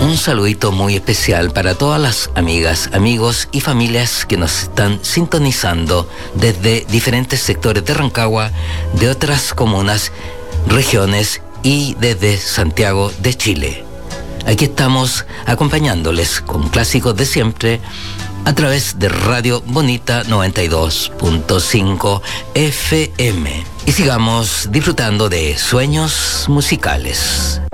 Un saludito muy especial para todas las amigas, amigos y familias que nos están sintonizando desde diferentes sectores de Rancagua, de otras comunas, regiones y desde Santiago de Chile. Aquí estamos acompañándoles con clásicos de siempre a través de Radio Bonita 92.5 FM. Y sigamos disfrutando de sueños musicales.